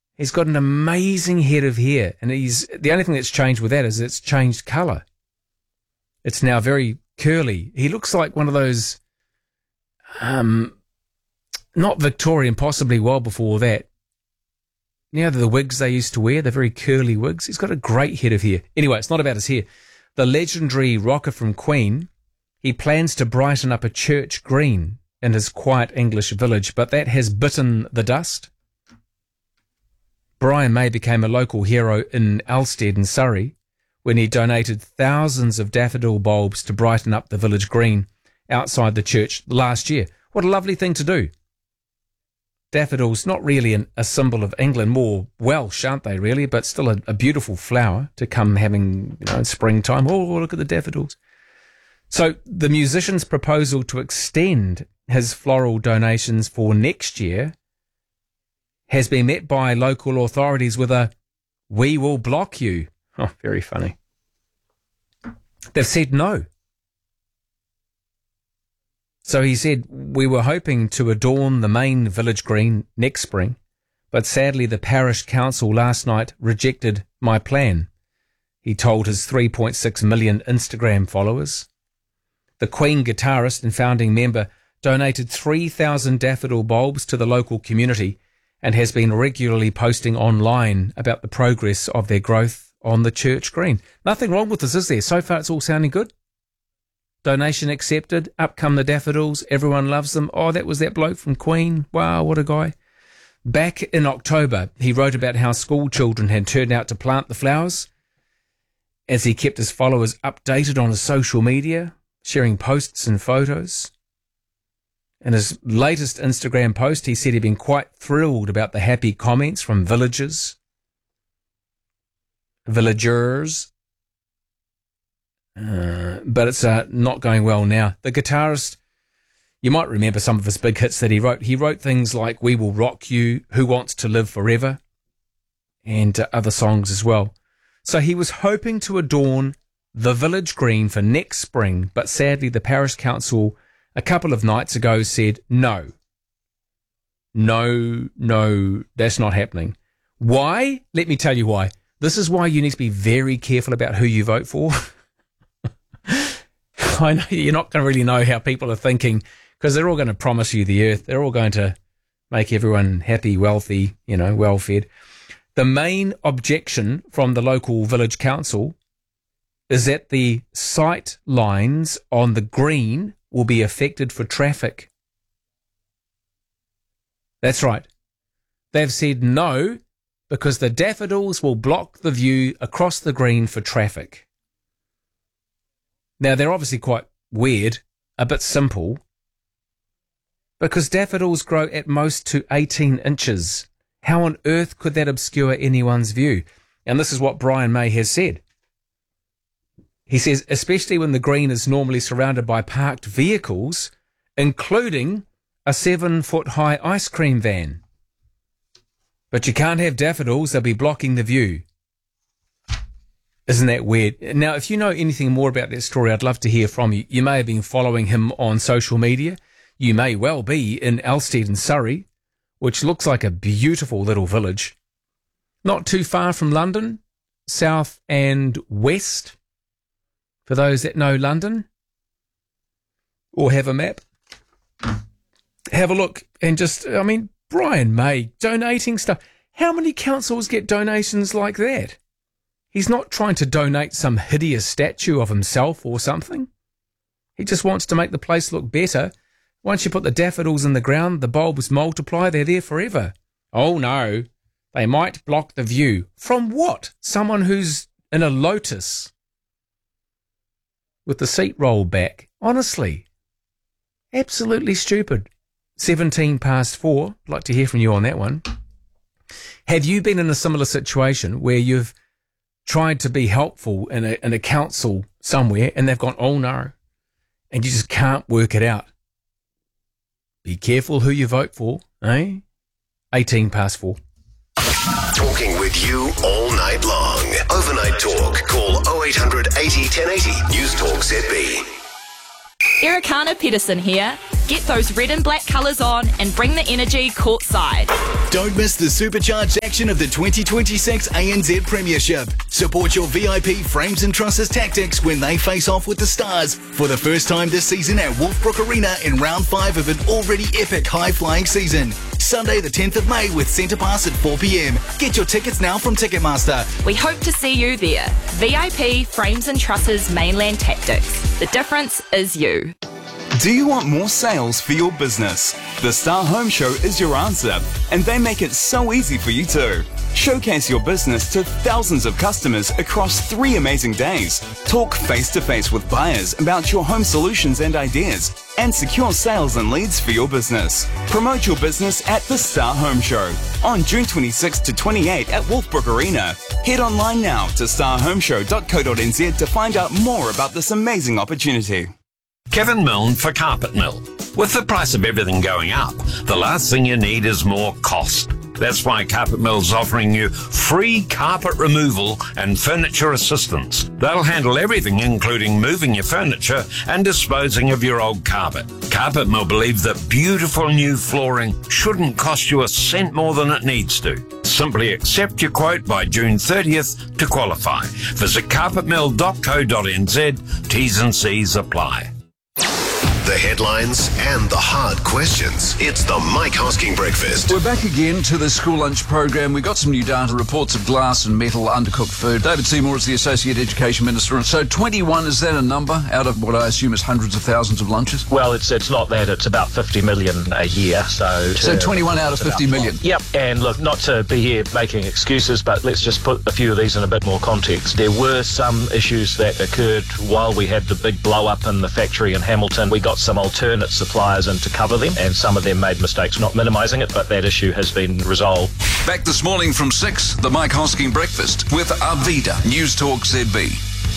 He's got an amazing head of hair, and the only thing that's changed with that is it's changed colour. It's now very curly. He looks like one of those, not Victorian, possibly well before that. You know, the wigs they used to wear, the very curly wigs. He's got a great head of hair. Anyway, it's not about his hair. The legendary rocker from Queen, he plans to brighten up a church green in his quiet English village, but that has bitten the dust. Brian May became a local hero in Elstead in Surrey when he donated thousands of daffodil bulbs to brighten up the village green outside the church last year. What a lovely thing to do. Daffodils, not really a symbol of England, more Welsh, aren't they, really? But still a beautiful flower to come having, in springtime. Oh, look at the daffodils. So the musician's proposal to extend his floral donations for next year has been met by local authorities with a "we will block you." Oh, very funny. They've said no. So he said, "We were hoping to adorn the main village green next spring, but sadly the parish council last night rejected my plan," he told his 3.6 million Instagram followers. The Queen guitarist and founding member donated 3,000 daffodil bulbs to the local community and has been regularly posting online about the progress of their growth on the church green. Nothing wrong with this, is there? So far it's all sounding good. Donation accepted. Up come the daffodils. Everyone loves them. Oh, that was that bloke from Queen. Wow, what a guy. Back in October, he wrote about how school children had turned out to plant the flowers as he kept his followers updated on his social media, sharing posts and photos. In his latest Instagram post, he said he'd been quite thrilled about the happy comments from villagers. But it's not going well now. The guitarist, you might remember some of his big hits that he wrote. He wrote things like "We Will Rock You," "Who Wants to Live Forever," and other songs as well. So he was hoping to adorn the village green for next spring, but sadly the parish council a couple of nights ago said no, that's not happening. Why? Let me tell you why. This is why you need to be very careful about who you vote for. I know you're not going to really know how people are thinking because they're all going to promise you the earth. They're all going to make everyone happy, wealthy, well-fed. The main objection from the local village council is that the sight lines on the green will be affected for traffic. That's right. They've said no because the daffodils will block the view across the green for traffic. Now, they're obviously quite weird, a bit simple, because daffodils grow at most to 18 inches. How on earth could that obscure anyone's view? And this is what Brian May has said. He says, especially when the green is normally surrounded by parked vehicles, including a 7-foot-high ice cream van. But you can't have daffodils, they'll be blocking the view. Isn't that weird? Now, if you know anything more about that story, I'd love to hear from you. You may have been following him on social media. You may well be in Elstead in Surrey, which looks like a beautiful little village. Not too far from London, south and west. For those that know London or have a map, have a look and Brian May donating stuff. How many councils get donations like that? He's not trying to donate some hideous statue of himself or something. He just wants to make the place look better. Once you put the daffodils in the ground, the bulbs multiply, they're there forever. Oh no, they might block the view. From what? Someone who's in a Lotus with the seat rolled back. Honestly, absolutely stupid. 4:17. I'd like to hear from you on that one. Have you been in a similar situation where you've tried to be helpful in a council somewhere and they've gone, oh no, and you just can't work it out? Be careful who you vote for, eh? 4:18. Talking with you all night long. Overnight Talk. Call 0800 80 1080. News Talk ZB. Ericana Pedersen here. Get those red and black colours on and bring the energy courtside. Don't miss the supercharged action of the 2026 ANZ Premiership. Support your VIP Frames and Trusses Tactics when they face off with the Stars for the first time this season at Wolfbrook Arena in round 5 of an already epic high-flying season. Sunday the 10th of May with Centre Pass at 4 p.m. Get your tickets now from Ticketmaster. We hope to see you there. VIP Frames and Trusses Mainland Tactics. The difference is you. Do you want more sales for your business? The Star Home Show is your answer, and they make it so easy for you too. Showcase your business to thousands of customers across 3 amazing days. Talk face-to-face with buyers about your home solutions and ideas, and secure sales and leads for your business. Promote your business at the Star Home Show on June 26 to 28 at Wolfbrook Arena. Head online now to starhomeshow.co.nz to find out more about this amazing opportunity. Kevin Milne for Carpet Mill. With the price of everything going up, the last thing you need is more cost. That's why Carpet Mill's offering you free carpet removal and furniture assistance. They'll handle everything, including moving your furniture and disposing of your old carpet. Carpet Mill believe that beautiful new flooring shouldn't cost you a cent more than it needs to. Simply accept your quote by June 30th to qualify. Visit carpetmill.co.nz. T's and C's apply. The headlines and the hard questions. It's the Mike Hosking Breakfast. We're back again to the school lunch program. We got some new data, reports of glass and metal undercooked food. David Seymour is the Associate Education Minister. And so 21, is that a number out of what I assume is hundreds of thousands of lunches? Well, it's not that. It's about 50 million a year. So 21 out of 50 million? Yep. And look, not to be here making excuses, but let's just put a few of these in a bit more context. There were some issues that occurred while we had the big blow up in the factory in Hamilton. We got some alternate suppliers in to cover them, and some of them made mistakes, not minimising it, but that issue has been resolved. Back this morning from 6, the Mike Hosking Breakfast with Arvida, News Talk ZB.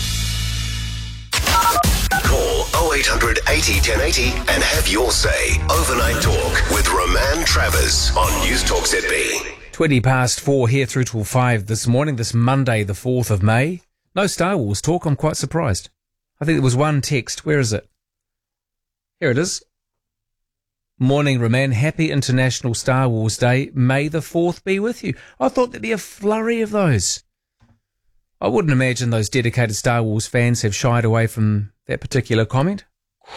Call 0800 80 1080 and have your say. Overnight Talk with Roman Travers on News Talk ZB. 20 past 4 here through till 5 this morning, this Monday, the 4th of May. No Star Wars talk. I'm quite surprised. I think there was one text. Where is it? Here it is. Morning, Roman. Happy International Star Wars Day. May the 4th be with you. I thought there'd be a flurry of those. I wouldn't imagine those dedicated Star Wars fans have shied away from that particular comment.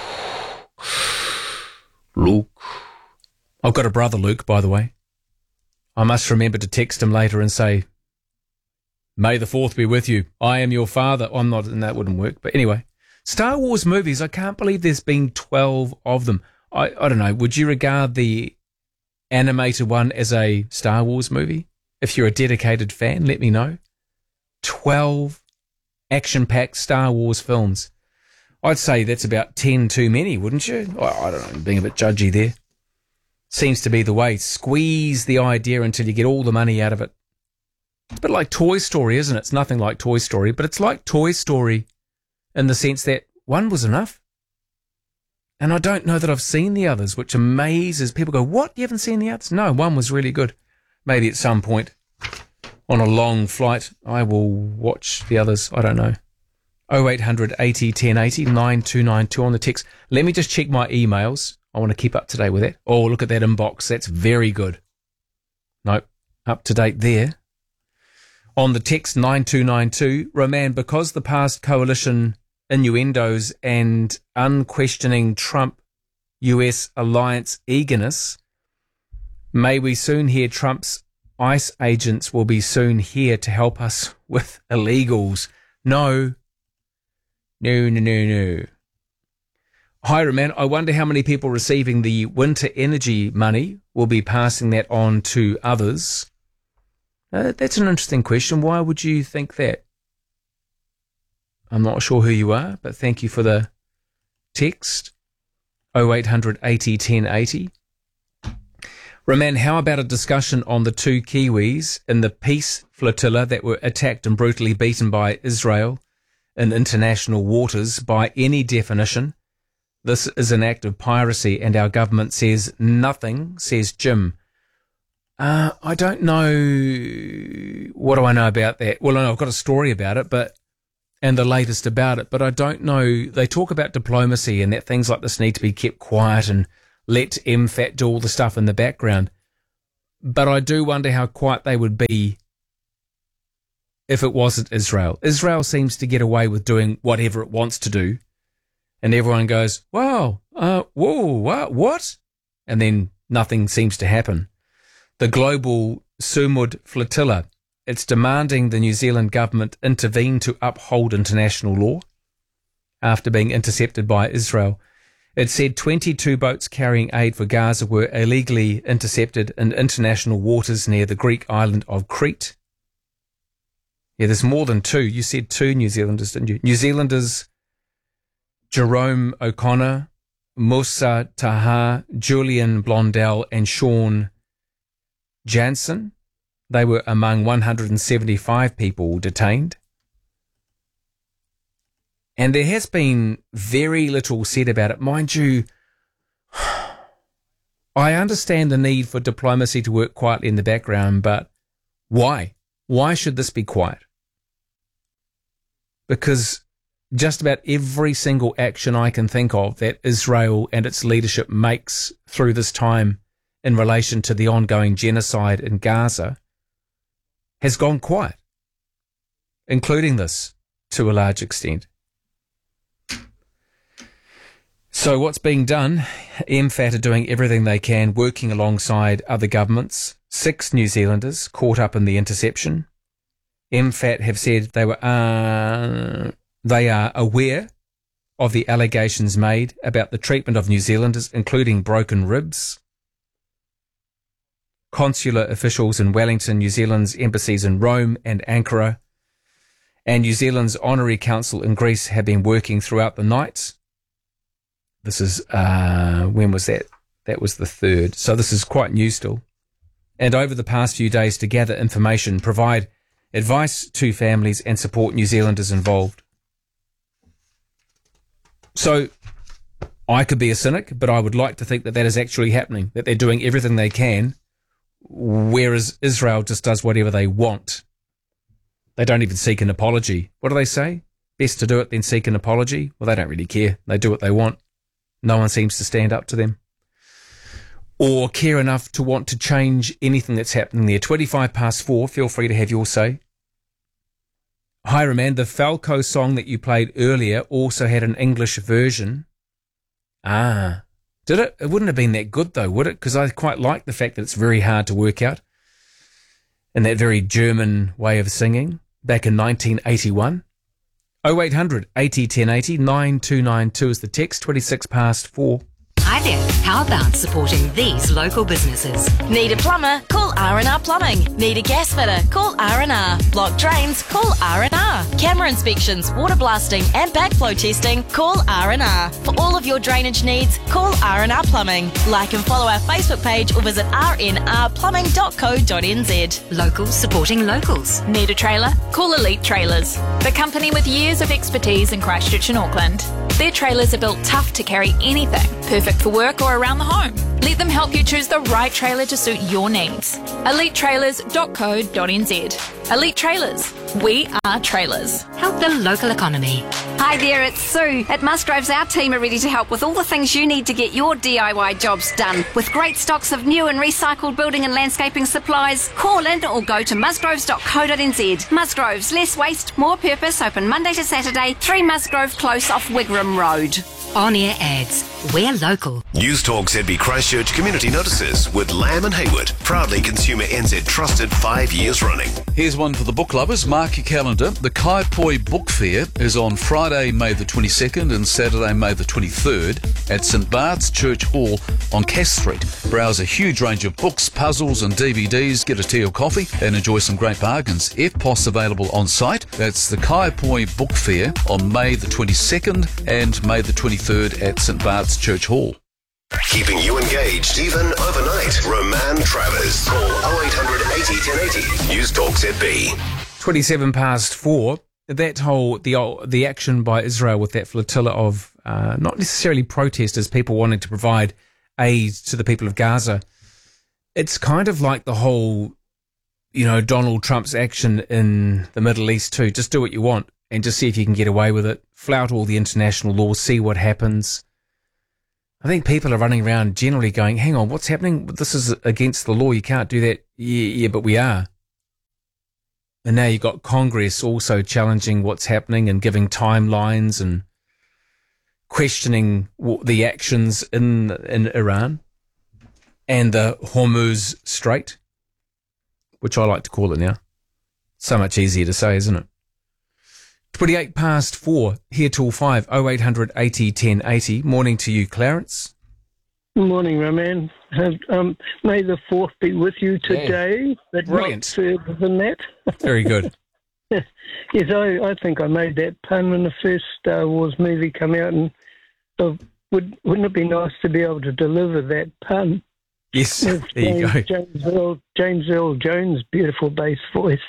Luke. I've got a brother, Luke, by the way. I must remember to text him later and say, May the 4th be with you. I am your father. I'm not, and that wouldn't work. But anyway. Star Wars movies, I can't believe there's been 12 of them. I don't know, would you regard the animated one as a Star Wars movie? If you're a dedicated fan, let me know. 12 action-packed Star Wars films. I'd say that's about 10 too many, wouldn't you? I don't know, I'm being a bit judgy there. Seems to be the way. Squeeze the idea until you get all the money out of it. It's a bit like Toy Story, isn't it? It's nothing like Toy Story, but it's like Toy Story in the sense that one was enough. And I don't know that I've seen the others, which amazes people. Go, what? You haven't seen the others? No, one was really good. Maybe at some point on a long flight, I will watch the others. I don't know. 0800 80 1080 9292 on the text. Let me just check my emails. I want to keep up to date with that. Oh, look at that inbox. That's very good. Nope, up to date there. On the text 9292, Roman, because the past coalition innuendos and unquestioning Trump-US alliance eagerness, may we soon hear Trump's ICE agents will be soon here to help us with illegals. No. Hi, Roman. I wonder how many people receiving the winter energy money will be passing that on to others. That's an interesting question. Why would you think that? I'm not sure who you are, but thank you for the text. 0800 80 1080. Roman, how about a discussion on the 2 Kiwis in the peace flotilla that were attacked and brutally beaten by Israel in international waters? By any definition, this is an act of piracy, and our government says nothing, says Jim. I don't know. What do I know about that? Well, I know I've got a story about it, and the latest about it, but I don't know. They talk about diplomacy and that things like this need to be kept quiet, and let MFAT do all the stuff in the background. But I do wonder how quiet they would be if it wasn't Israel. Israel seems to get away with doing whatever it wants to do. And everyone goes, wow, whoa, what? And then nothing seems to happen. The global Sumud flotilla, it's demanding the New Zealand government intervene to uphold international law after being intercepted by Israel. It said 22 boats carrying aid for Gaza were illegally intercepted in international waters near the Greek island of Crete. Yeah, there's more than two. You said two New Zealanders, didn't you? New Zealanders Jerome O'Connor, Musa Taha, Julian Blondell and Sean Jansen. They were among 175 people detained. And there has been very little said about it. Mind you, I understand the need for diplomacy to work quietly in the background, but why? Why should this be quiet? Because just about every single action I can think of that Israel and its leadership makes through this time in relation to the ongoing genocide in Gaza has gone quiet, including this to a large extent. So what's being done? MFAT are doing everything they can, working alongside other governments. 6 New Zealanders caught up in the interception. MFAT have said they are aware of the allegations made about the treatment of New Zealanders, including broken ribs. Consular officials in Wellington, New Zealand's embassies in Rome and Ankara, and New Zealand's Honorary Council in Greece have been working throughout the night. This is, when was that? That was the 3rd. So this is quite new still. And over the past few days to gather information, provide advice to families and support New Zealanders involved. So I could be a cynic, but I would like to think that that is actually happening, that they're doing everything they can, whereas Israel just does whatever they want. They don't even seek an apology. What do they say? Best to do it than seek an apology? Well, they don't really care. They do what they want. No one seems to stand up to them or care enough to want to change anything that's happening there. 4:25. Feel free to have your say. Hi, Roman. The Falco song that you played earlier also had an English version. Did it? It wouldn't have been that good, though, would it? Because I quite like the fact that it's very hard to work out in that very German way of singing back in 1981. 0800 80 1080 9292 is the text. 4:26. Hi there. How about supporting these local businesses? Need a plumber? Call R&R Plumbing. Need a gas fitter? Call R&R. Block drains? Call R&R. Camera inspections, water blasting and backflow testing? Call R&R. For all of your drainage needs, call R&R Plumbing. Like and follow our Facebook page or visit rnrplumbing.co.nz. Locals supporting locals. Need a trailer? Call Elite Trailers, the company with years of expertise in Christchurch and Auckland. Their trailers are built tough to carry anything, perfect for work or around the home. Let them help you choose the right trailer to suit your needs. EliteTrailers.co.nz. Elite Trailers. We are trailers. Help the local economy. Hi there, it's Sue. At Musgroves, our team are ready to help with all the things you need to get your DIY jobs done. With great stocks of new and recycled building and landscaping supplies, call in or go to musgroves.co.nz. Musgroves, less waste, more purpose, open Monday to Saturday, 3 Musgrove Close off Wigram Road. On-air ads. We're local. News Talk ZB Christchurch Community Notices with Lamb and Hayward. Proudly Consumer NZ trusted 5 years running. Here's one for the book lovers. Mark your calendar. The Kaipoi Book Fair is on Friday, May the 22nd and Saturday, May the 23rd at St Bart's Church Hall on Cass Street. Browse a huge range of books, puzzles and DVDs, get a tea or coffee and enjoy some great bargains. EFTPOS available on site. That's the Kaipoi Book Fair on May the 22nd and May the 23rd at St Bart's Church Hall. Keeping you engaged even overnight. Roman Travers. Call 0800 80 1080. News Talk ZB. 4:27. That whole the action by Israel with that flotilla of not necessarily protesters, people wanting to provide aid to the people of Gaza. It's kind of like the whole, Donald Trump's action in the Middle East too. Just do what you want and just see if you can get away with it. Flout all the international laws, see what happens. I think people are running around generally going, hang on, what's happening? This is against the law. You can't do that. Yeah, but we are. And now you've got Congress also challenging what's happening and giving timelines and questioning the actions in Iran and the Hormuz Strait, which I like to call it now. So much easier to say, isn't it? 28 past 4, here till 5, 0800 80 10 80. Morning to you, Clarence. Morning, Roman. May the 4th be with you today, but brilliant. Not further than that. Very good. Yes, I think I made that pun when the first Star Wars movie came out, and wouldn't it be nice to be able to deliver that pun? Yes, there you go. James Earl Jones' beautiful bass voice.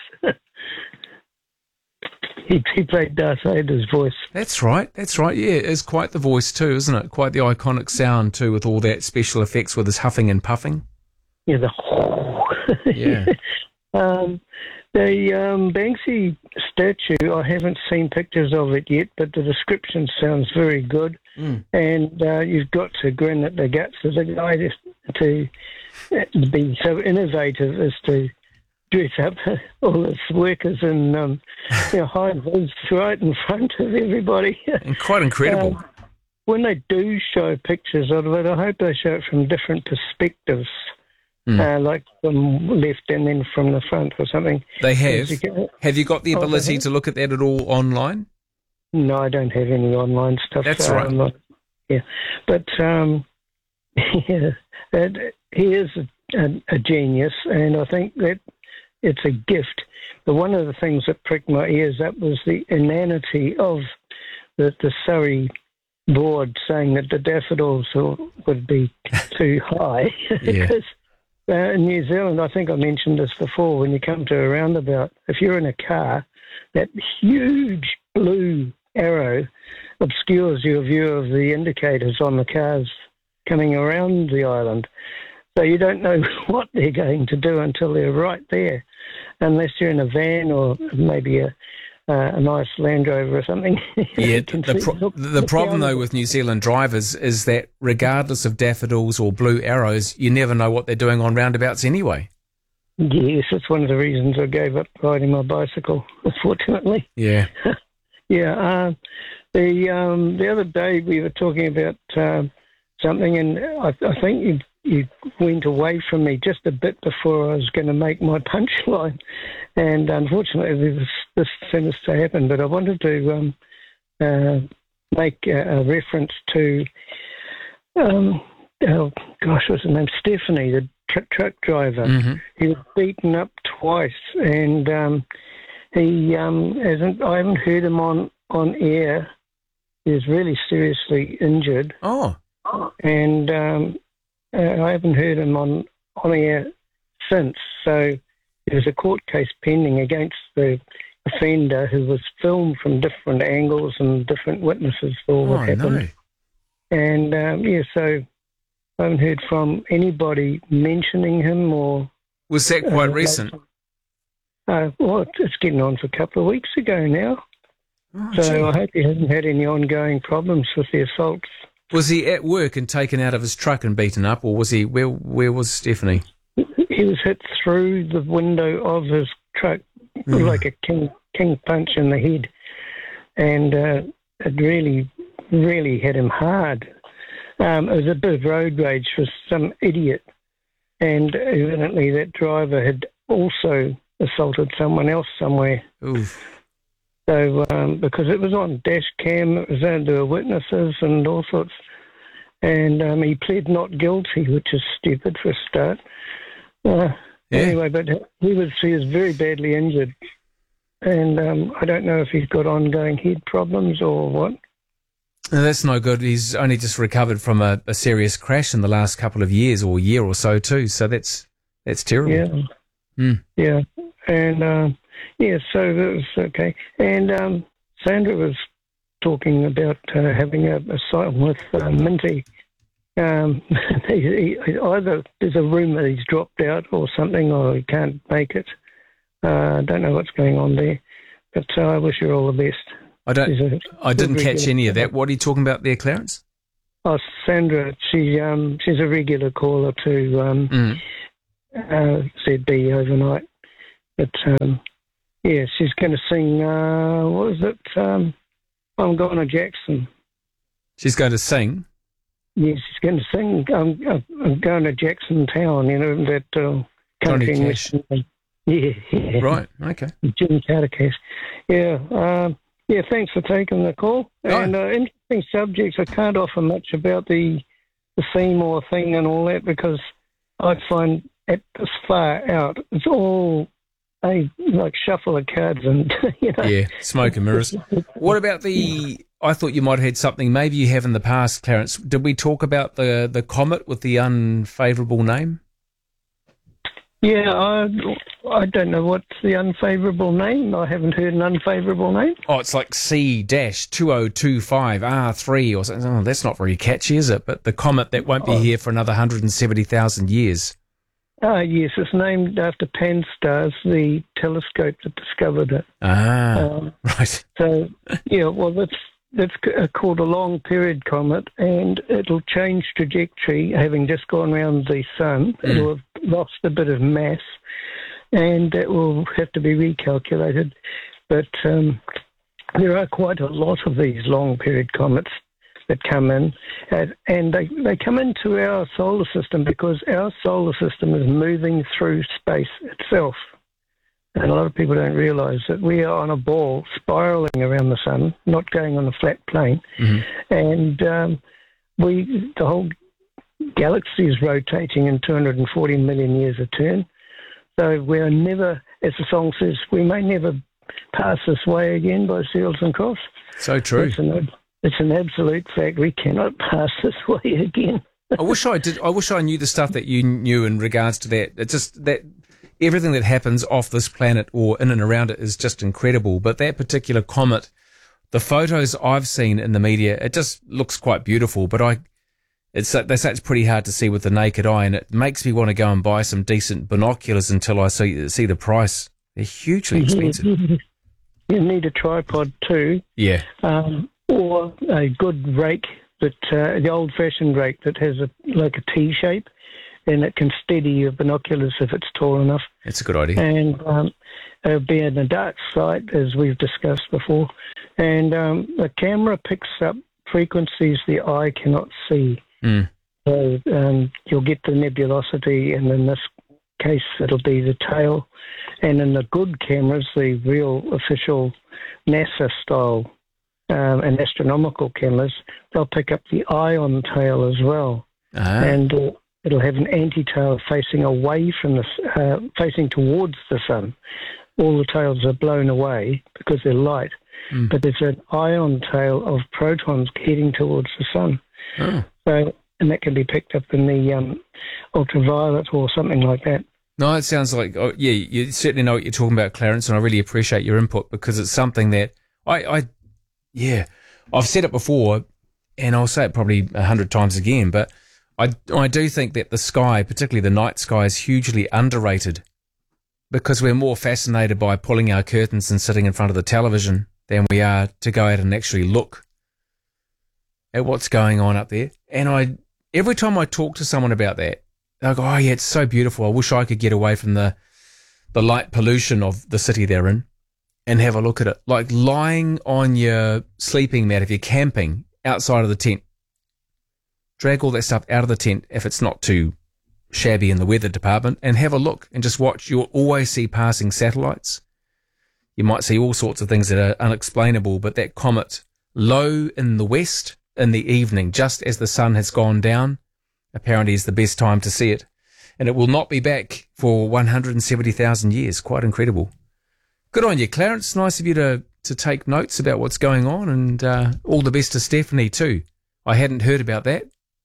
He played Darth Vader's voice. That's right. Yeah, it's quite the voice too, isn't it? Quite the iconic sound too, with all that special effects with his huffing and puffing. Yeah, yeah. The Banksy statue, I haven't seen pictures of it yet, but the description sounds very good. And you've got to grin at the guts of the guy to be so innovative as to dress up all his workers in high vis right in front of everybody. And quite incredible. When they do show pictures of it, I hope they show it from different perspectives, like from left and then from the front or something. They have. Have you got the ability to look at that at all online? No, I don't have any online stuff. That's right. Yeah, but he is a genius, and I think that it's a gift. But one of the things that pricked my ears up was the inanity of the Surrey board saying that the daffodils would be too high. Because in New Zealand, I think I mentioned this before, when you come to a roundabout, if you're in a car, that huge blue arrow obscures your view of the indicators on the cars coming around the island. So you don't know what they're going to do until they're right there, unless you're in a van or maybe a nice Land Rover or something. Yeah, the problem though with New Zealand drivers is that regardless of daffodils or blue arrows, you never know what they're doing on roundabouts anyway. Yes, it's one of the reasons I gave up riding my bicycle, unfortunately. Yeah. Yeah. The other day we were talking about something, and I think you went away from me just a bit before I was going to make my punchline, and unfortunately this seems to happen. But I wanted to make a reference to, what's her name? Stephanie, the truck driver. Mm-hmm. He was beaten up twice, and he hasn't. I haven't heard him on air. He was really seriously injured. Oh, and I haven't heard him on air since. So there's a court case pending against the offender, who was filmed from different angles and different witnesses for what happened. No. And so I haven't heard from anybody mentioning him or. Was that quite recent? Well, it's getting on for a couple of weeks ago now. Oh, so I hope he hasn't had any ongoing problems with the assaults. Was he at work and taken out of his truck and beaten up, or was he? Where was Stephanie? He was hit through the window of his truck like a king punch in the head, and it really, really hit him hard. It was a bit of road rage for some idiot, and evidently that driver had also assaulted someone else somewhere. Oof. So, because it was on dash cam, it was there were witnesses and all sorts. And he pled not guilty, which is stupid for a start. Anyway, but he was very badly injured. And I don't know if he's got ongoing head problems or what. No, that's no good. He's only just recovered from a serious crash in the last couple of years or year or so too. So that's terrible. Yeah. Mm. Yeah. And... so that was okay. And Sandra was talking about having a site with Minty. Either there's a rumour he's dropped out or something, or he can't make it. I don't know what's going on there, but I wish you all the best. I didn't catch any of that. What are you talking about there, Clarence? Sandra, she's a regular caller to ZB overnight. But, yeah, she's going to sing, what is it? I'm going to Jackson. She's going to sing? Yes, she's going to sing. I'm going to Jackson Town, you know, that country Cash. Yeah. Right, okay. Jim Carter case. Yeah, yeah, thanks for taking the call. And interesting subjects. I can't offer much about the theme or thing and all that because I find at this far out, it's all a like shuffle of cards and, you know. Yeah, smoke and mirrors. What about I thought you might have had something, maybe you have in the past, Clarence. Did we talk about the comet with the unfavourable name? Yeah, I don't know what's the unfavourable name. I haven't heard an unfavourable name. Oh, it's like C-2025R3 or something. Oh, that's not very catchy, is it? But the comet that won't be here for another 170,000 years. Yes, it's named after Pan-STARRS, the telescope that discovered it. Right. So, yeah, well, that's called a long period comet, and it'll change trajectory, having just gone around the sun. It'll have lost a bit of mass, and it will have to be recalculated. But there are quite a lot of these long period comets that come in, and they come into our solar system because our solar system is moving through space itself. And a lot of people don't realise that we are on a ball spiralling around the sun, not going on a flat plane. And the whole galaxy is rotating in 240 million years a turn. So we're never, as the song says, we may never pass this way again by Seals and Cross. So true. It's an absolute fact. We cannot pass this way again. I wish I did. I wish I knew the stuff that you knew in regards to that. It's just that everything that happens off this planet or in and around it is just incredible. But that particular comet, the photos I've seen in the media, it just looks quite beautiful. But they say it's pretty hard to see with the naked eye, and it makes me want to go and buy some decent binoculars until I see the price. They're hugely expensive. You need a tripod too. Yeah. Or a good rake, the old-fashioned rake that has like a T shape, and it can steady your binoculars if it's tall enough. That's a good idea. And it'll be in a dark site, as we've discussed before. And the camera picks up frequencies the eye cannot see. So you'll get the nebulosity, and in this case, it'll be the tail. And in the good cameras, the real official NASA-style and astronomical cameras, they'll pick up the ion tail as well. And it'll have an anti-tail facing away from facing towards the sun. All the tails are blown away because they're light, but there's an ion tail of protons heading towards the sun. So, and that can be picked up in the ultraviolet or something like that. No, it sounds like, you certainly know what you're talking about, Clarence, and I really appreciate your input because it's something that I've said it before, and I'll say it probably 100 times again, but I do think that the sky, particularly the night sky, is hugely underrated because we're more fascinated by pulling our curtains and sitting in front of the television than we are to go out and actually look at what's going on up there. And every time I talk to someone about that, I go, oh yeah, it's so beautiful. I wish I could get away from the light pollution of the city they're in and have a look at it. Like lying on your sleeping mat if you're camping outside of the tent. Drag all that stuff out of the tent if it's not too shabby in the weather department and have a look and just watch. You'll always see passing satellites. You might see all sorts of things that are unexplainable, but that comet low in the west in the evening, just as the sun has gone down, apparently is the best time to see it. And it will not be back for 170,000 years. Quite incredible. Good on you, Clarence. Nice of you to take notes about what's going on, and all the best to Stephanie too. I hadn't heard about that.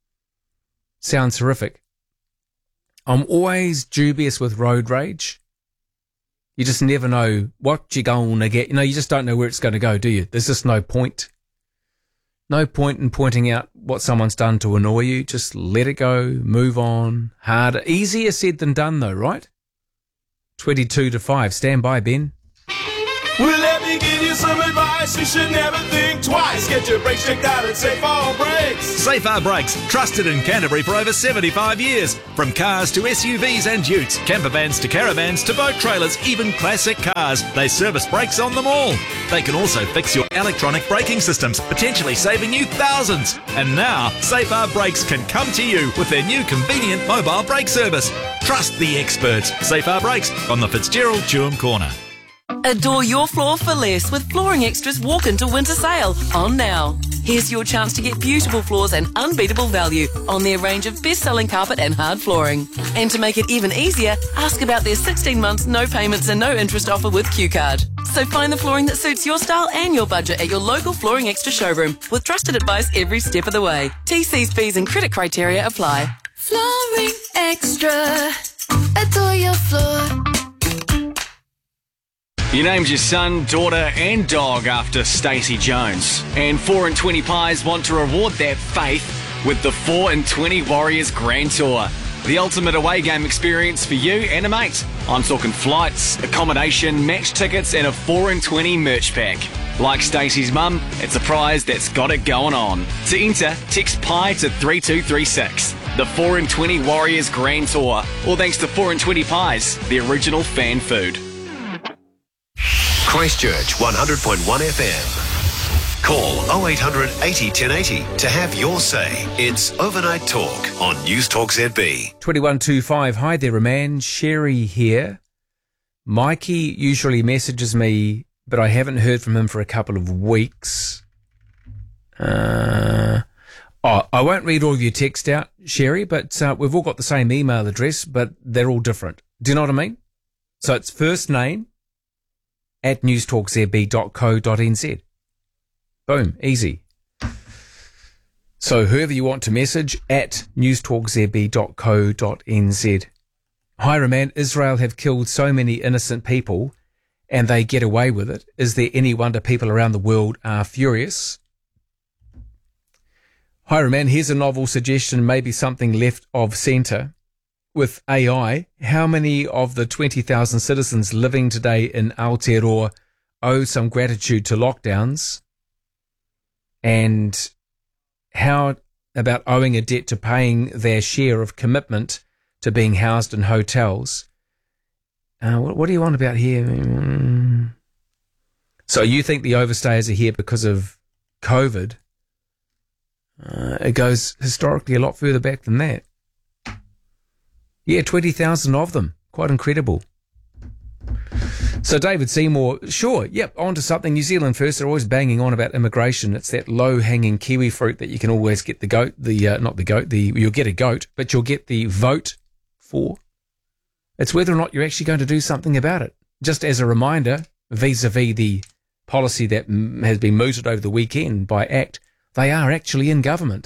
Sounds horrific. I'm always dubious with road rage. You just never know what you're going to get. You just don't know where it's going to go, do you? There's just no point. No point in pointing out what someone's done to annoy you. Just let it go, move on. Harder. Easier said than done though, right? 22 to 5. Stand by, Ben. Well, me give you some advice. You should never think twice. Get your brakes checked out at Safe Our Brakes. Safe Our Brakes, trusted in Canterbury for over 75 years. From cars to SUVs and utes, camper vans to caravans to boat trailers, even classic cars, they service brakes on them all. They can also fix your electronic braking systems, potentially saving you thousands. And now, Safe Our Brakes can come to you with their new convenient mobile brake service. Trust the experts. Safe Our Brakes on the Fitzgerald Chewham Corner. Adore your floor for less with Flooring Extra's walk-into winter sale on now. Here's your chance to get beautiful floors and unbeatable value on their range of best-selling carpet and hard flooring. And to make it even easier, ask about their 16 months no payments and no interest offer with Q-Card. So find the flooring that suits your style and your budget at your local Flooring Extra showroom with trusted advice every step of the way. TC's fees and credit criteria apply. Flooring Extra. Adore your floor. You named your son, daughter and dog after Stacey Jones. And 4 and 20 Pies want to reward that faith with the 4 and 20 Warriors Grand Tour. The ultimate away game experience for you and a mate. I'm talking flights, accommodation, match tickets and a 4 and 20 merch pack. Like Stacey's mum, it's a prize that's got it going on. To enter, text PIE to 3236. The 4 and 20 Warriors Grand Tour. All thanks to 4 and 20 Pies, the original fan food. Christchurch 100.1 FM. Call 0800 80 1080 to have your say. It's Overnight Talk on News Talk ZB. 2125. Hi there, Roman. Sherry here. Mikey usually messages me, but I haven't heard from him for a couple of weeks. I won't read all of your text out, Sherry, but we've all got the same email address, but they're all different. Do you know what I mean? So it's first name at newstalkzb.co.nz. Boom, easy. So whoever you want to message, at newstalkzb.co.nz. Hi, Roman. Israel have killed so many innocent people and they get away with it. Is there any wonder people around the world are furious? Hi, Roman. Here's a novel suggestion, maybe something left of centre. With AI, how many of the 20,000 citizens living today in Aotearoa owe some gratitude to lockdowns? And how about owing a debt to paying their share of commitment to being housed in hotels? What do you want about here? So you think the overstayers are here because of COVID? It goes historically a lot further back than that. Yeah, 20,000 of them. Quite incredible. So David Seymour, sure, yep, on to something. New Zealand First are always banging on about immigration. It's that low-hanging kiwi fruit that you can always get the goat, you'll get a goat, but you'll get the vote for. It's whether or not you're actually going to do something about it. Just as a reminder, vis-a-vis the policy that has been mooted over the weekend by ACT, they are actually in government.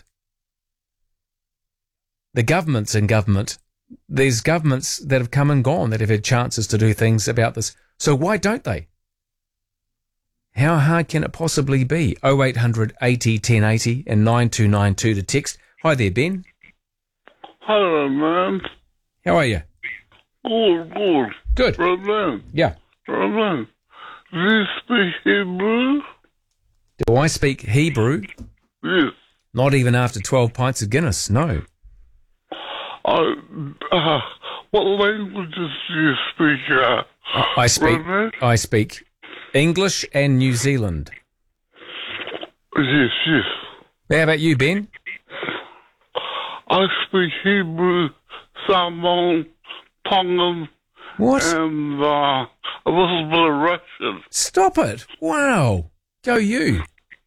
The government's in government. There's governments that have come and gone that have had chances to do things about this. So why don't they? How hard can it possibly be? 0800 80 1080 and 9292 to text. Hi there, Ben. Hello, man. How are you? Good. Good. Roman. Yeah. Roman, do you speak Hebrew? Do I speak Hebrew? Yes. Not even after 12 pints of Guinness, no. What languages do you speak? I speak English and New Zealand. Yes. How about you, Ben? I speak Hebrew, Samoan, Tongan, what? And a little bit of Russian. Stop it! Wow, go you.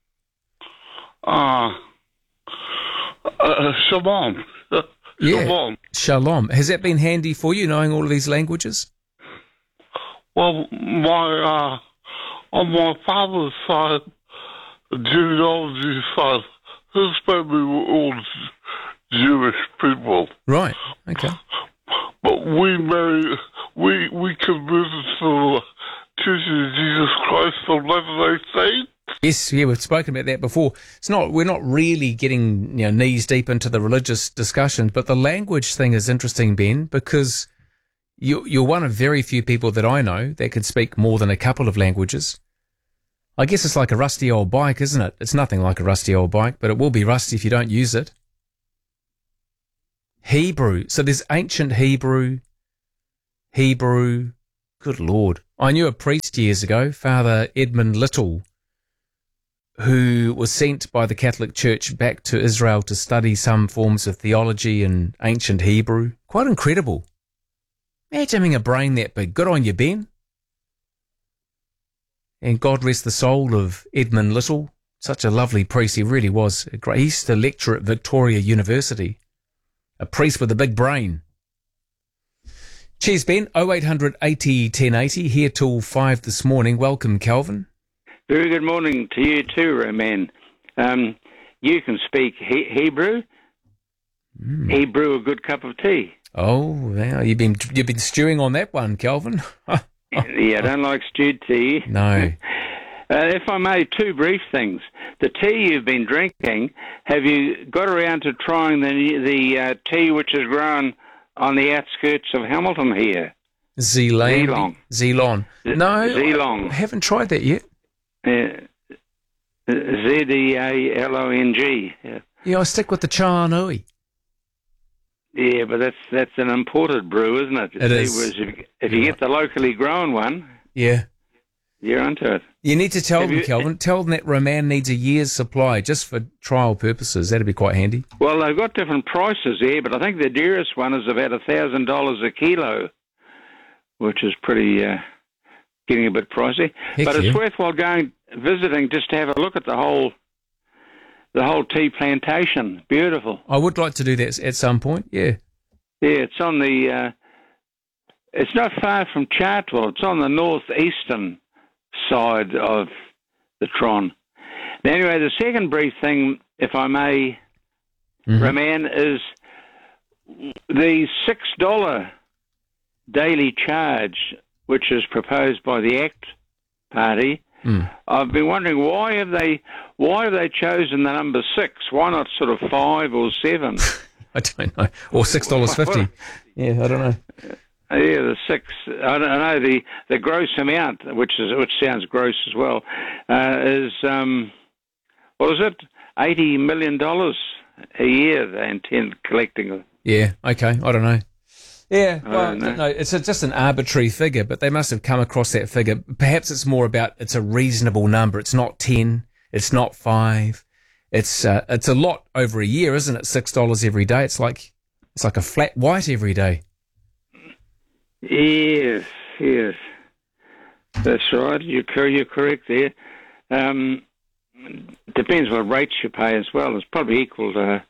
Shalom. Yeah. Shalom. Shalom. Has that been handy for you, knowing all of these languages? Well, on my father's side, the genealogy side, his family were all Jewish people. Right. Okay. But we converted to the Church of Jesus Christ of Latter-day Saints. Yes, yeah, we've spoken about that before. We're not really getting knees deep into the religious discussion, but the language thing is interesting, Ben, because you're one of very few people that I know that can speak more than a couple of languages. I guess it's like a rusty old bike, isn't it? It's nothing like a rusty old bike, but it will be rusty if you don't use it. Hebrew. So there's ancient Hebrew. Good Lord. I knew a priest years ago, Father Edmund Little, who was sent by the Catholic Church back to Israel to study some forms of theology in ancient Hebrew. Quite incredible. Imagine having a brain that big. Good on you, Ben. And God rest the soul of Edmund Little. Such a lovely priest. He really was. He used to lecture at Victoria University. A priest with a big brain. Cheers, Ben. 0800 80 1080. Here till 5 this morning. Welcome, Calvin. Very good morning to you too, Roman. You can speak Hebrew. Hebrew, a good cup of tea. Oh, wow. You've been stewing on that one, Calvin. Yeah, I don't like stewed tea. No. If I may, two brief things. The tea you've been drinking, have you got around to trying the tea which is grown on the outskirts of Hamilton here? Zeeland. Zeelong. No, Zeelong. I haven't tried that yet. Zealong. Yeah, I stick with the Cha-Nui. Yeah, but that's an imported brew, isn't it? It is. Whereas if you get the locally grown one, yeah, you're onto it. You need to tell them, Kelvin. Tell them that Roman needs a year's supply just for trial purposes. That'd be quite handy. Well, they've got different prices there, but I think the dearest one is about $1,000 a kilo, which is pretty getting a bit pricey. Heck but yeah. it's worthwhile going visiting just to have a look at the whole tea plantation. Beautiful. I would like to do that at some point. Yeah. Yeah, it's on the. It's not far from Chartwell. It's on the northeastern side of the Tron. Now, anyway, the second brief thing, if I may, Roman, is the $6 daily charge, which is proposed by the ACT Party. I've been wondering why have they chosen the number 6? Why not sort of 5 or 7? I don't know. Or $6.50. Yeah, I don't know. Yeah, the 6. I don't know the gross amount, which sounds gross as well, is what is it? $80 million a year they intend collecting. Yeah. Okay. I don't know. Yeah. Well, no, it's just an arbitrary figure, but they must have come across that figure. Perhaps it's more about it's a reasonable number. It's not 10. It's not 5. It's a lot over a year, isn't it? $6 every day. It's like a flat white every day. Yes, that's right. You're correct there. Depends what rates you pay as well. It's probably equal to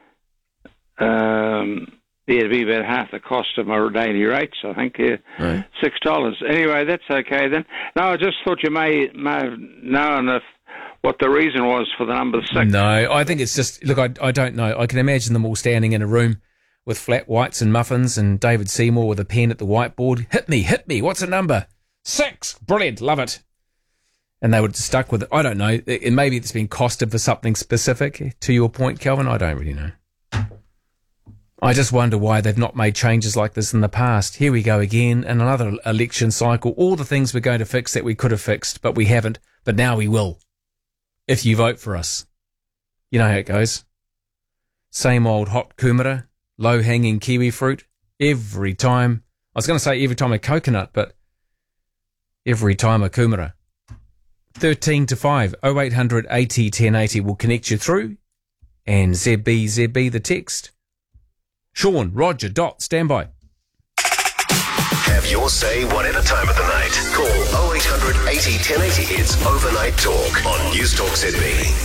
it'd be about half the cost of my daily rates, I think. Yeah. Right. $6. Anyway, that's okay then. No, I just thought you may have known what the reason was for the number 6. No, I think it's just look. I don't know. I can imagine them all standing in a room with flat whites and muffins and David Seymour with a pen at the whiteboard. Hit me. What's the number? 6. Brilliant. Love it. And they would have stuck with it. I don't know. Maybe it's been costed for something specific. To your point, Calvin, I don't really know. I just wonder why they've not made changes like this in the past. Here we go again in another election cycle. All the things we're going to fix that we could have fixed, but we haven't. But now we will. If you vote for us. You know how it goes. Same old hot kumara. Low-hanging kiwi fruit, every time. I was going to say every time a coconut, but every time a kumara. 13 to 5, 0800 80 1080 will connect you through. And ZB the text. Sean, Roger, Dot, stand by. Have your say whatever time of the night. Call 0800 80 1080. It's Overnight Talk on News Talk ZB.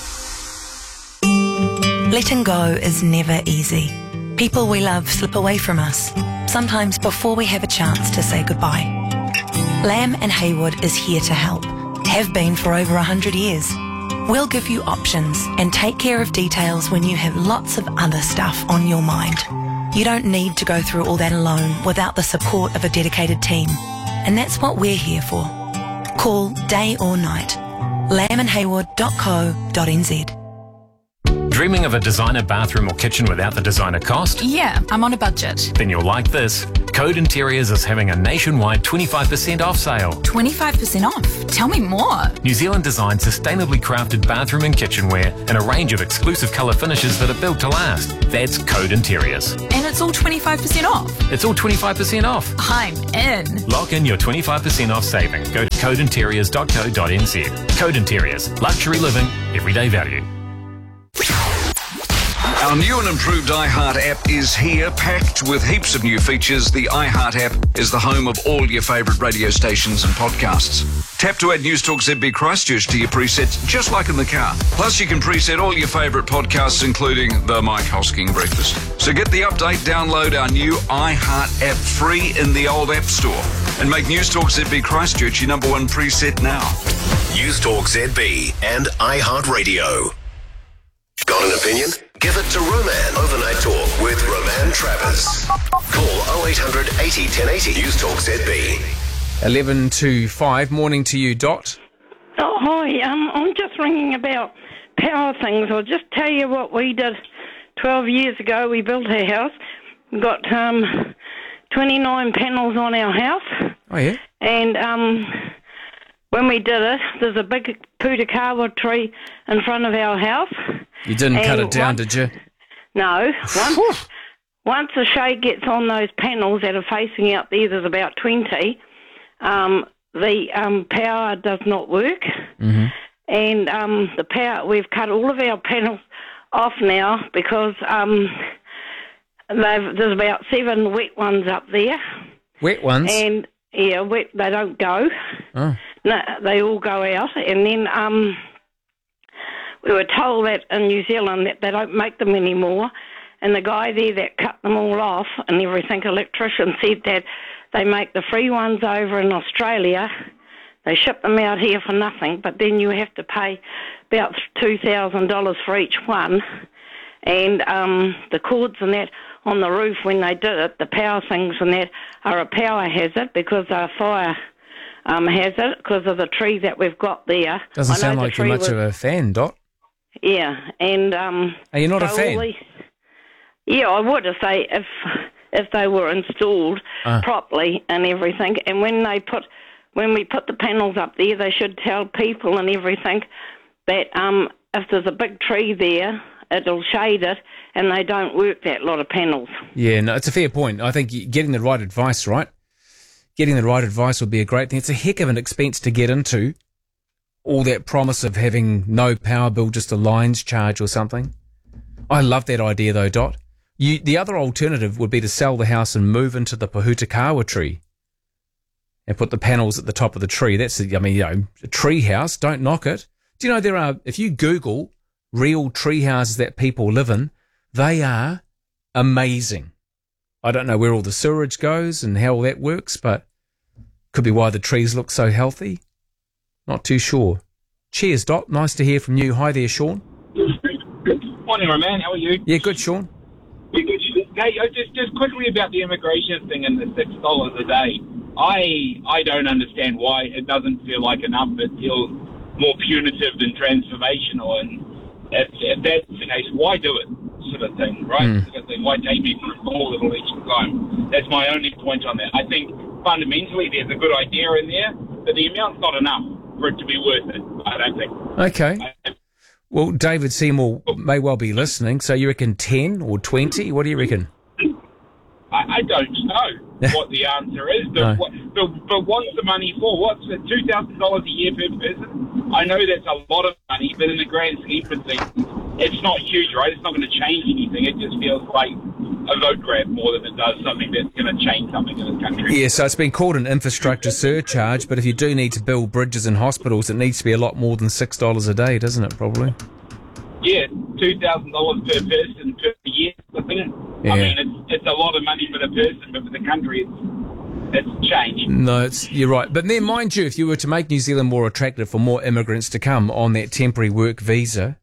Letting go is never easy. People we love slip away from us, sometimes before we have a chance to say goodbye. Lamb and Haywood is here to help, have been for over 100 years. We'll give you options and take care of details when you have lots of other stuff on your mind. You don't need to go through all that alone without the support of a dedicated team, and that's what we're here for. Call day or night. lambandhaywood.co.nz. Dreaming of a designer bathroom or kitchen without the designer cost? Yeah, I'm on a budget. Then you'll like this. Code Interiors is having a nationwide 25% off sale. 25% off? Tell me more. New Zealand designed sustainably crafted bathroom and kitchenware and a range of exclusive colour finishes that are built to last. That's Code Interiors. And it's all 25% off. It's all 25% off. I'm in. Lock in your 25% off saving. Go to codeinteriors.co.nz. Code Interiors. Luxury living, everyday value. Our new and improved iHeart app is here, packed with heaps of new features. The iHeart app is the home of all your favourite radio stations and podcasts. Tap to add News Talk ZB Christchurch to your presets, just like in the car. Plus, you can preset all your favourite podcasts, including the Mike Hosking Breakfast. So get the update, download our new iHeart app free in the old App Store, and make News Talk ZB Christchurch your number one preset now. News Talk ZB and iHeart Radio. Got an opinion? Give it to Roman. Overnight Talk with Roman Travers. Call 0800 80 1080. News Talk ZB. 11 to 5. Morning to you, Dot. Oh, hi. I'm just ringing about power things. I'll just tell you what we did 12 years ago. We built a house. We got 29 panels on our house. Oh, yeah? And when we did it, there's a big putakawa tree in front of our house. You didn't cut it down, did you? No. Once the shade gets on those panels that are facing out there's about 20, the power does not work. Mm-hmm. And the power, we've cut all of our panels off now because there's about 7 wet ones up there. Wet ones? And, yeah, wet, they don't go. Oh. No, they all go out. And then we were told that in New Zealand that they don't make them anymore. And the guy there that cut them all off and everything, electrician, said that they make the free ones over in Australia. They ship them out here for nothing, but then you have to pay about $2,000 for each one. And the cords and that on the roof when they did it, the power things and that are a power hazard because they're a fire hazard because of the tree that we've got there. Doesn't sound like you're much of a fan, Dot. Yeah, and are you not a fan? Yeah, I would if they were installed properly and everything. And when we put the panels up there, they should tell people and everything that if there's a big tree there, it'll shade it, and they don't work that lot of panels. Yeah, no, it's a fair point. I think getting the right advice, right? Getting the right advice would be a great thing. It's a heck of an expense to get into. All that promise of having no power bill, just a lines charge or something. I love that idea though, Dot. The other alternative would be to sell the house and move into the pahutakawa tree and put the panels at the top of the tree. That's, a tree house. Don't knock it. Do you know if you Google real tree houses that people live in, they are amazing. I don't know where all the sewerage goes and how all that works, but could be why the trees look so healthy. Not too sure. Cheers, Dot. Nice to hear from you. Hi there, Sean. Morning, Roman. How are you? Yeah, good, Sean. Yeah, good. Hey, just quickly about the immigration thing and the $6 a day. I don't understand why it doesn't feel like enough. It feels more punitive than transformational. And if that's the case, why do it? Sort of thing, right? Sort of thing. Why take me for a small little extra time? That's my only point on that. I think fundamentally there's a good idea in there, but the amount's not enough for it to be worth it, I don't think. Okay. Well, David Seymour may well be listening, so you reckon 10 or 20? What do you reckon? I don't know what the answer is, but, but what's the money for? What's the $2,000 a year per person? I know that's a lot of money, but in the grand scheme of things, it's not huge, right? It's not going to change anything. It just feels like a vote grab more than it does something that's going to change something in this country. Yeah, so it's been called an infrastructure surcharge, but if you do need to build bridges and hospitals, it needs to be a lot more than $6 a day, doesn't it, probably? Yeah, $2,000 per person per year, isn't it? Yeah. I mean, it's a lot of money for the person, but for the country, it's changed. No, you're right. But then, mind you, if you were to make New Zealand more attractive for more immigrants to come on that temporary work visa,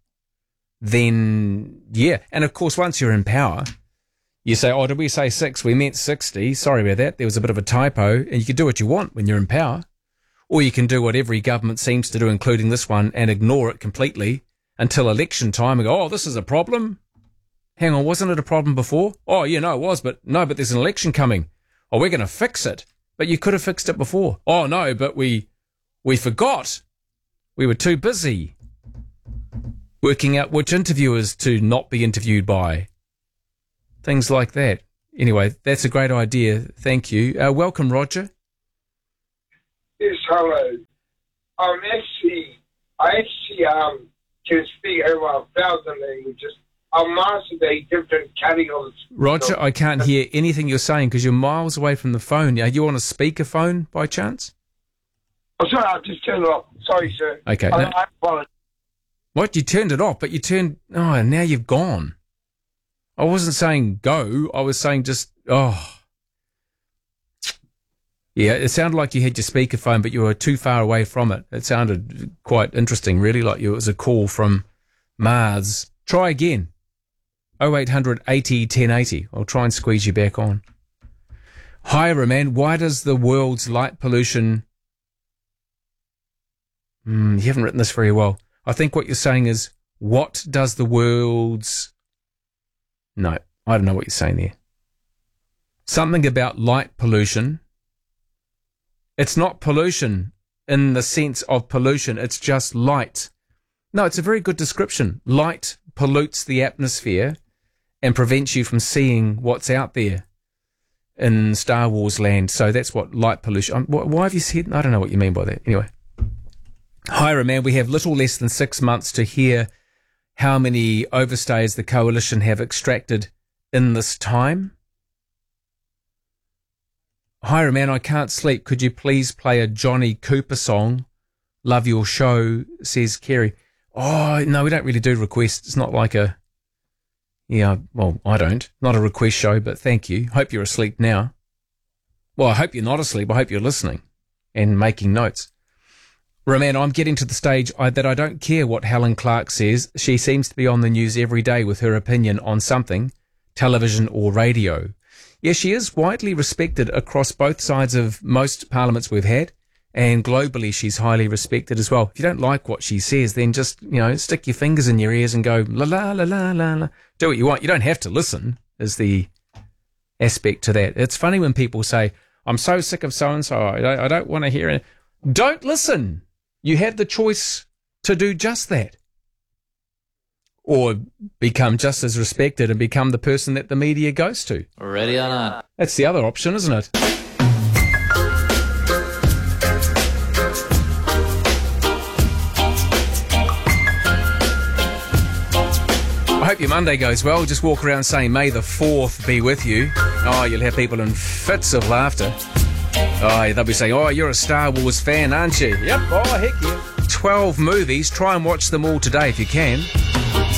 then, yeah. And, of course, once you're in power, you say, oh, did we say 6? We meant 60. Sorry about that. There was a bit of a typo. And you can do what you want when you're in power. Or you can do what every government seems to do, including this one, and ignore it completely until election time and go, oh, this is a problem. Hang on, wasn't it a problem before? Oh, yeah, no, it was, but there's an election coming. Oh, we're going to fix it. But you could have fixed it before. Oh, no, but we forgot. We were too busy working out which interviewers to not be interviewed by. Things like that. Anyway, that's a great idea. Thank you. Welcome, Roger. Yes, hello. I actually can speak over 1,000 languages. I'm mastered a different categories. Roger, I can't hear anything you're saying because you're miles away from the phone. Are you on a speakerphone by chance? Oh, sorry, I've just turned it off. Sorry, sir. Okay. I apologize. What? You turned it off, but you turned... Oh, now you've gone. I wasn't saying go. I was saying just... Oh. Yeah, it sounded like you had your speakerphone, but you were too far away from it. It sounded quite interesting, really, like it was a call from Mars. Try again. 0800 80 1080. I'll try and squeeze you back on. Hi, Roman. Why does the world's light pollution... you haven't written this very well. I think what you're saying is, what does the world's... No, I don't know what you're saying there. Something about light pollution. It's not pollution in the sense of pollution. It's just light. No, it's a very good description. Light pollutes the atmosphere and prevents you from seeing what's out there in Star Wars land. So that's what light pollution... Why have you said... I don't know what you mean by that. Anyway. Hi, Roman. We have little less than 6 months to hear how many overstays the coalition have extracted in this time. Hi, Roman. I can't sleep. Could you please play a Johnny Cooper song? Love your show, says Kerry. Oh, no, we don't really do requests. It's not like a... Yeah, well, I don't. Not a request show, but thank you. Hope you're asleep now. Well, I hope you're not asleep. I hope you're listening and making notes. Roman, I'm getting to the stage that I don't care what Helen Clark says. She seems to be on the news every day with her opinion on something, television or radio. Yes, she is widely respected across both sides of most parliaments we've had, and globally she's highly respected as well. If you don't like what she says, then just, stick your fingers in your ears and go, la la la la la la. Do what you want. You don't have to listen, is the aspect to that. It's funny when people say, I'm so sick of so-and-so, I don't want to hear it. Don't listen. You had the choice to do just that. Or become just as respected and become the person that the media goes to. Ready or not? That's the other option, isn't it? I hope your Monday goes well. Just walk around saying, May the 4th be with you. Oh, you'll have people in fits of laughter. Oh, they'll be saying, oh, you're a Star Wars fan, aren't you? Yep, oh, heck yeah. 12 movies. Try and watch them all today if you can.